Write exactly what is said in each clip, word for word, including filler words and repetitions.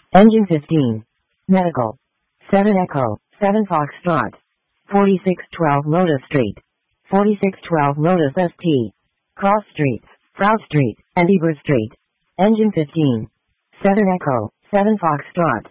Engine fifteen. Medical. seven Echo, seven Foxtrot. forty-six twelve Lotus Street. forty-six twelve Lotus S T. Cross Street, Prout Street, and Eber Street. Engine fifteen. seven Echo, seven Foxtrot.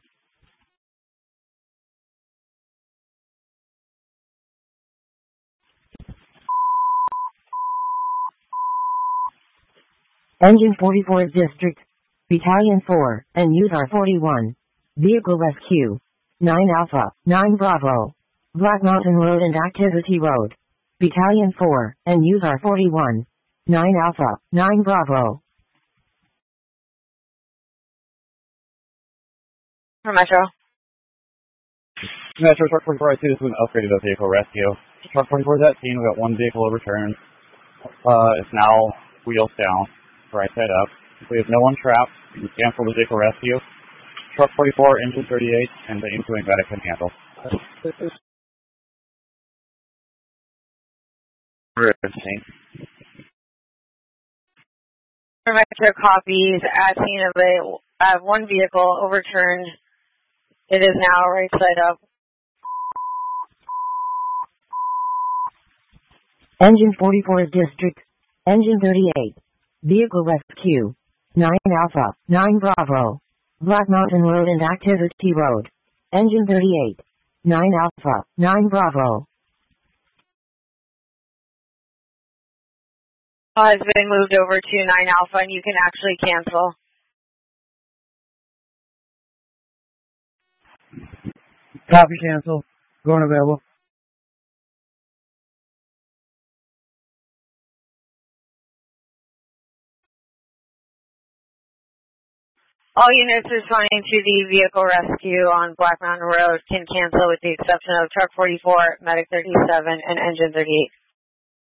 Engine forty-fourth District. Battalion four, and U S A R forty-one. Vehicle Rescue. nine Alpha, nine Bravo. Black Mountain Road and Activity Road. Battalion four, and U S A R forty-one. nine Alpha, nine Bravo. For Metro. Metro, Truck forty-four, I see this was an upgraded vehicle rescue. Truck forty-four is at scene, we got one vehicle overturned. Uh, it's now wheels down, right side up. We have no one trapped. We can cancel the vehicle rescue. Truck forty-four, engine thirty-eight, and the incoming medic can handle. For Metro copies, at scene of a, uh, one vehicle overturned. It is now right side up. Engine forty-fourth District. Engine thirty-eight. Vehicle Rescue. nine Alpha, nine Bravo. Black Mountain Road and Activity Road. Engine thirty-eight. nine Alpha, nine Bravo. Uh, has been moved over to nine Alpha, and you can actually cancel. Copy, cancel. Going available. All units responding to the vehicle rescue on Black Mountain Road can cancel with the exception of Truck forty-four, Medic thirty-seven, and Engine thirty-eight.